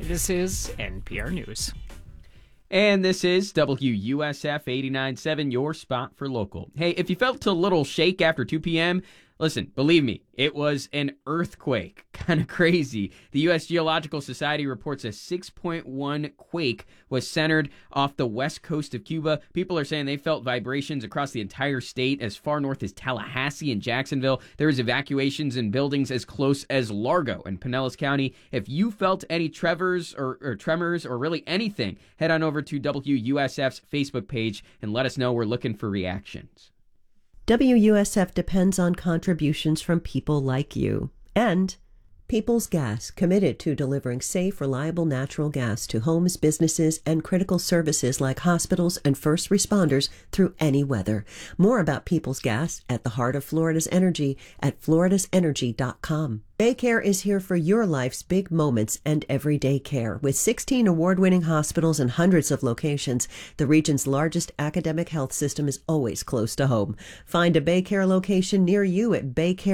This is NPR News. And this is WUSF 89.7, your spot for local. Hey, if you felt a little shake after 2 p.m., listen, believe me, it was an earthquake. Kind of crazy. The U.S. Geological Society reports a 6.1 quake was centered off the west coast of Cuba. People are saying they felt vibrations across the entire state as far north as Tallahassee and Jacksonville. There was evacuations in buildings as close as Largo and Pinellas County. If you felt any tremors or really anything, head on over to WUSF's Facebook page and let us know. We're looking for reactions. WUSF depends on contributions from people like you. And Peoples Gas, committed to delivering safe, reliable natural gas to homes, businesses, and critical services like hospitals and first responders through any weather. More about Peoples Gas at the heart of Florida's energy at floridasenergy.com. Baycare is here for your life's big moments and everyday care. With 16 award-winning hospitals and hundreds of locations, the region's largest academic health system is always close to home. Find a Baycare location near you at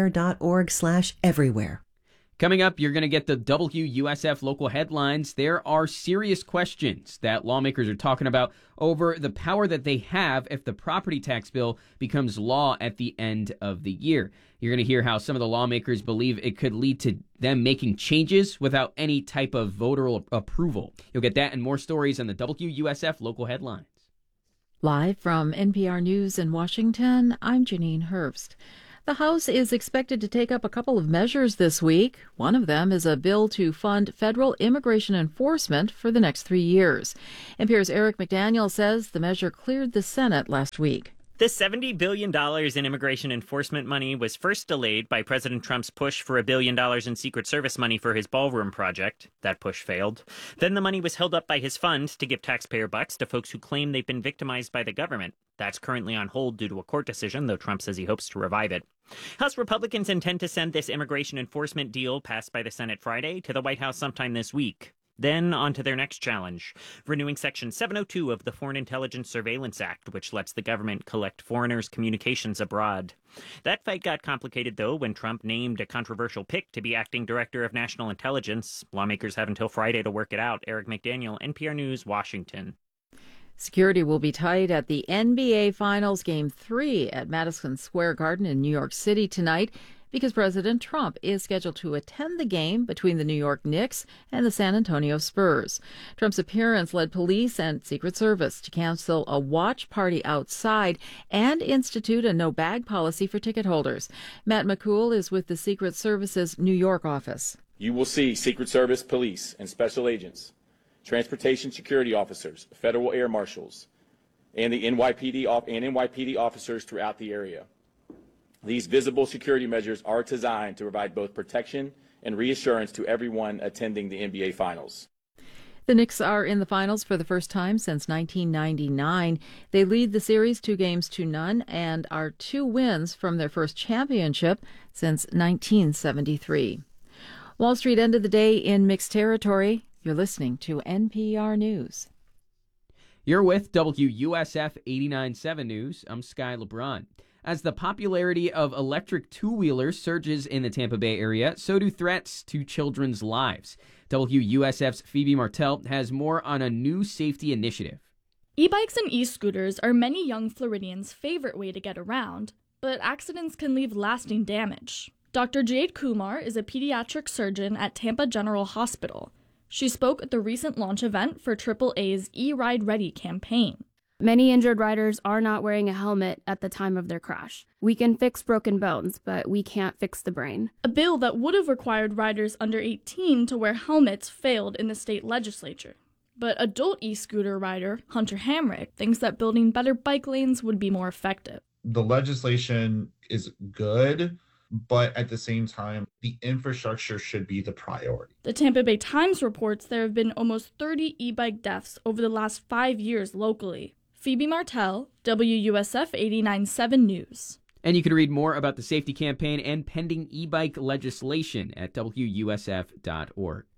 baycare.org/everywhere. Coming up, you're going to get the WUSF local headlines. There are serious questions that lawmakers are talking about over the power that they have if the property tax bill becomes law at the end of the year. You're going to hear how some of the lawmakers believe it could lead to them making changes without any type of voter approval. You'll get that and more stories on the WUSF local headlines. Live from NPR News in Washington, I'm Janine Herbst. The House is expected to take up a couple of measures this week. One of them is a bill to fund federal immigration enforcement for the next 3 years. NPR's Eric McDaniel says the measure cleared the Senate last week. The $70 billion in immigration enforcement money was first delayed by President Trump's push for $1 billion in Secret Service money for his ballroom project. That push failed. Then the money was held up by his fund to give taxpayer bucks to folks who claim they've been victimized by the government. That's currently on hold due to a court decision, though Trump says he hopes to revive it. House Republicans intend to send this immigration enforcement deal passed by the Senate Friday to the White House sometime this week. Then on to their next challenge, renewing Section 702 of the Foreign Intelligence Surveillance Act, which lets the government collect foreigners' communications abroad. That fight got complicated, though, when Trump named a controversial pick to be acting director of national intelligence. Lawmakers have until Friday to work it out. Eric McDaniel, NPR News, Washington. Security will be tight at the NBA Finals Game 3 at Madison Square Garden in New York City tonight because President Trump is scheduled to attend the game between the New York Knicks and the San Antonio Spurs. Trump's appearance led police and Secret Service to cancel a watch party outside and institute a no-bag policy for ticket holders. Matt McCool is with the Secret Service's New York office. You will see Secret Service police and special agents, transportation security officers, federal air marshals, and the NYPD officers throughout the area. These visible security measures are designed to provide both protection and reassurance to everyone attending the NBA Finals. The Knicks are in the finals for the first time since 1999. They lead the series 2-0 and are 2 wins from their first championship since 1973. Wall Street ended the day in mixed territory. You're listening to NPR News. You're with WUSF 89.7 News. I'm Sky LeBron. As the popularity of electric two-wheelers surges in the Tampa Bay area, so do threats to children's lives. WUSF's Phoebe Martell has more on a new safety initiative. E-bikes and e-scooters are many young Floridians' favorite way to get around, but accidents can leave lasting damage. Dr. Jade Kumar is a pediatric surgeon at Tampa General Hospital. She spoke at the recent launch event for AAA's E-Ride Ready campaign. Many injured riders are not wearing a helmet at the time of their crash. We can fix broken bones, but we can't fix the brain. A bill that would have required riders under 18 to wear helmets failed in the state legislature. But adult e-scooter rider Hunter Hamrick thinks that building better bike lanes would be more effective. The legislation is good, but at the same time, the infrastructure should be the priority. The Tampa Bay Times reports there have been almost 30 e-bike deaths over the last 5 years locally. Phoebe Martell, WUSF 89.7 News. And you can read more about the safety campaign and pending e-bike legislation at WUSF.org.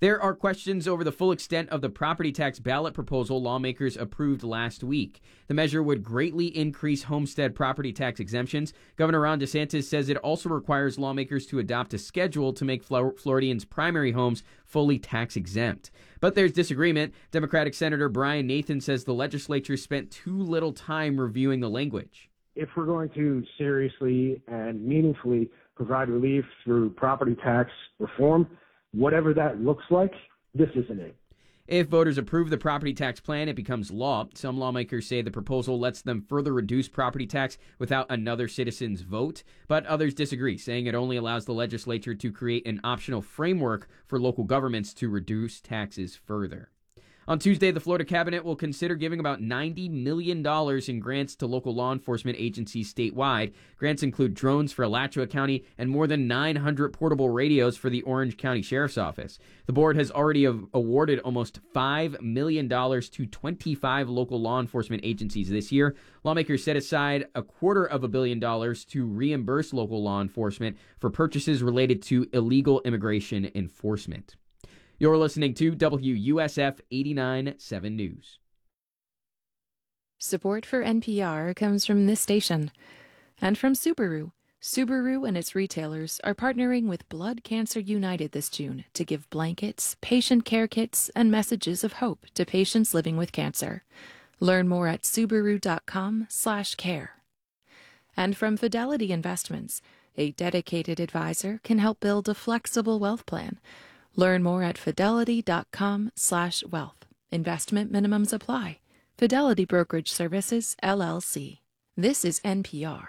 There are questions over the full extent of the property tax ballot proposal lawmakers approved last week. The measure would greatly increase homestead property tax exemptions. Governor Ron DeSantis says it also requires lawmakers to adopt a schedule to make Floridians' primary homes fully tax exempt. But there's disagreement. Democratic Senator Brian Nathan says the legislature spent too little time reviewing the language. If we're going to seriously and meaningfully provide relief through property tax reform, whatever that looks like, this isn't it. If voters approve the property tax plan, it becomes law. Some lawmakers say the proposal lets them further reduce property tax without another citizen's vote, but others disagree, saying it only allows the legislature to create an optional framework for local governments to reduce taxes further. On Tuesday, the Florida cabinet will consider giving about $90 million in grants to local law enforcement agencies statewide. Grants include drones for Alachua County and more than 900 portable radios for the Orange County Sheriff's Office. The board has already awarded almost $5 million to 25 local law enforcement agencies this year. Lawmakers set aside $250 million to reimburse local law enforcement for purchases related to illegal immigration enforcement. You're listening to WUSF 89.7 News. Support for NPR comes from this station and from Subaru. Subaru and its retailers are partnering with Blood Cancer United this June to give blankets, patient care kits, and messages of hope to patients living with cancer. Learn more at Subaru.com/care. And from Fidelity Investments, a dedicated advisor can help build a flexible wealth plan. Learn more at fidelity.com/wealth. Investment minimums apply. Fidelity Brokerage Services, LLC. This is NPR.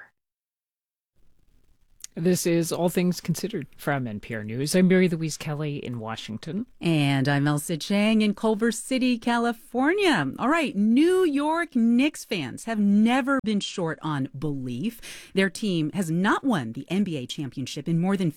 This is All Things Considered from NPR News. I'm Mary Louise Kelly in Washington. And I'm Elsa Chang in Culver City, California. All right, New York Knicks fans have never been short on belief. Their team has not won the NBA championship in more than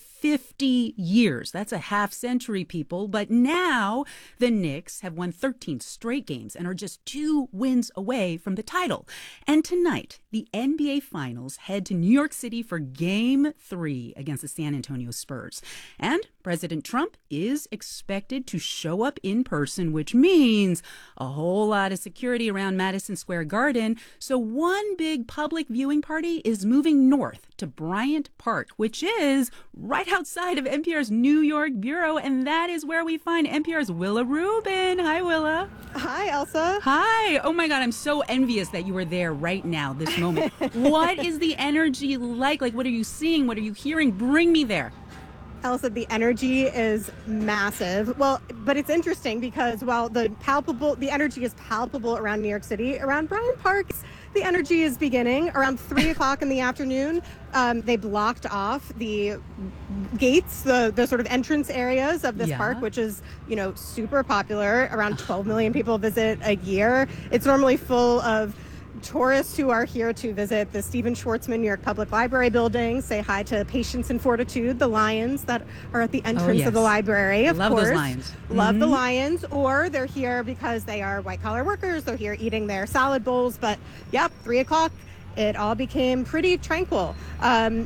50 years. That's a half century, people. But now the Knicks have won 13 straight games and are just 2 wins away from the title. And tonight, the NBA Finals head to New York City for Game 3 against the San Antonio Spurs. And President Trump is expected to show up in person, which means a whole lot of security around Madison Square Garden. So one big public viewing party is moving north to Bryant Park, which is right outside of NPR's New York bureau. And that is where we find NPR's Willa Rubin. Hi, Willa. Hi, Elsa. Hi. Oh, my God. I'm so envious that you were there right now, this moment. What is the energy like? Like, what are you seeing? What are you hearing? Bring me there. Elsa, the energy is massive. Well, but it's interesting because while the energy is palpable around New York City, around Bryant Park, the energy is beginning. Around 3 o'clock in the afternoon, they blocked off the gates, the sort of entrance areas of this park, which is, super popular. Around 12 million people visit a year. It's normally full of tourists who are here to visit the Stephen Schwarzman New York Public Library building, say hi to Patience and Fortitude, the lions that are at the entrance of the library, of course. Love those lions. Love the lions. Or they're here because they are white-collar workers. They're here eating their salad bowls. But, 3 o'clock, it all became pretty tranquil. And,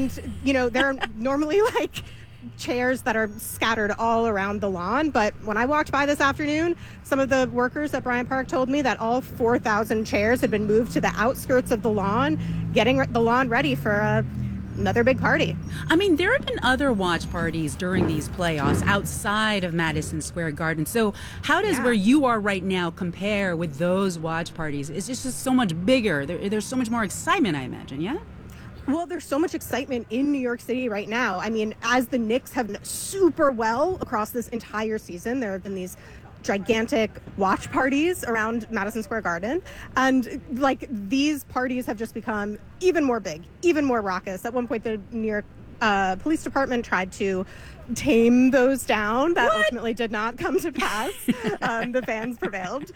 there are normally, chairs that are scattered all around the lawn. But when I walked by this afternoon, some of the workers at Bryant Park told me that all 4,000 chairs had been moved to the outskirts of the lawn, getting the lawn ready for another big party. I mean, there have been other watch parties during these playoffs outside of Madison Square Garden. So how does where you are right now compare with those watch parties? It's just so much bigger. There's so much more excitement, I imagine, yeah? Well, there's so much excitement in New York City right now. I mean, as the Knicks have done super well across this entire season, there have been these gigantic watch parties around Madison Square Garden. And these parties have just become even more big, even more raucous. At one point, the New York police department tried to tame those down. That ultimately did not come to pass. The fans prevailed.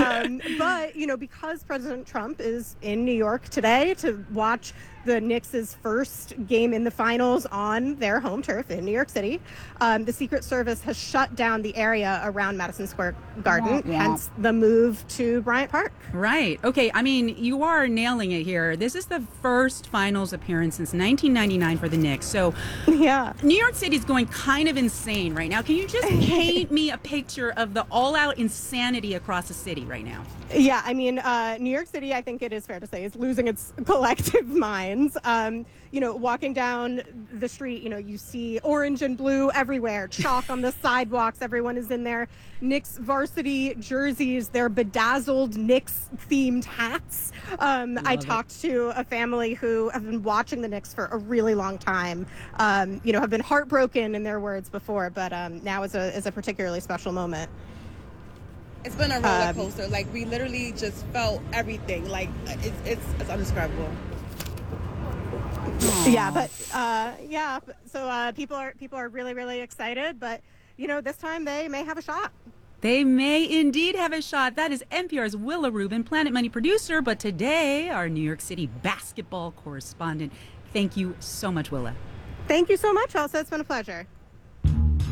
But, because President Trump is in New York today to watch the Knicks' first game in the finals on their home turf in New York City, the Secret Service has shut down the area around Madison Square Garden, hence the move to Bryant Park. Right. Okay. I mean, you are nailing it here. This is the first finals appearance since 1999 for the Knicks. So New York City is going kind of insane right now. Can you just paint me a picture of the all-out insanity across the city right now? Yeah, I mean, New York City, I think it is fair to say, is losing its collective minds. Walking down the street, you see orange and blue everywhere, chalk on the sidewalks. Everyone is in their Knicks varsity jerseys, their bedazzled Knicks-themed hats. I talked to a family who have been watching the Knicks for a really long time, have been heartbroken in their words before, but now is a particularly special moment. It's been a roller coaster. Like, we literally just felt everything. Like, it's undescribable. Yeah, so people are really, really excited, but this time they may have a shot. They may indeed have a shot. That is NPR's Willa Rubin, Planet Money producer, but today our New York City basketball correspondent. Thank you so much, Willa. Thank you so much, Elsa. It's been a pleasure.